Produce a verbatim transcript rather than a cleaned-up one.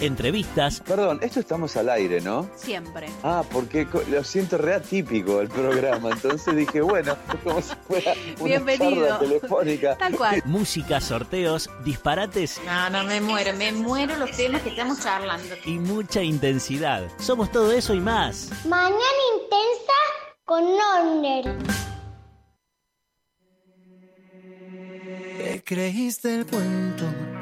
entrevistas. Perdón, esto estamos al aire, ¿no? Siempre. Ah, porque co- lo siento re atípico el programa, entonces dije, bueno, es como si fuera una Bienvenido. charla telefónica. Tal cual. Música, sorteos, disparates No, no, me muero, me muero los temas que estamos charlando. y mucha intensidad. Somos todo eso y más. Mañana intensa con Norner. Te creíste el cuento